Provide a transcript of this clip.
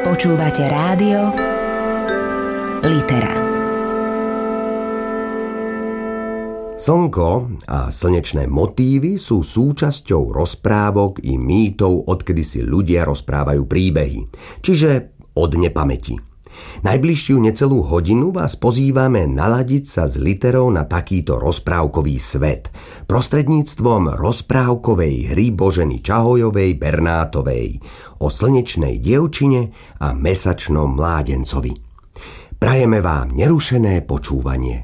Počúvate rádio Litera. Slnko a slnečné motívy sú súčasťou rozprávok i mýtov, odkedy si ľudia rozprávajú príbehy, čiže od nepamäti. Najbližšiu necelú hodinu vás pozývame naladiť sa s literou na takýto rozprávkový svet prostredníctvom rozprávkovej hry Boženy Čahojovej Bernátovej o slnečnej dievčine a mesačnom mládencovi. Prajeme vám nerušené počúvanie.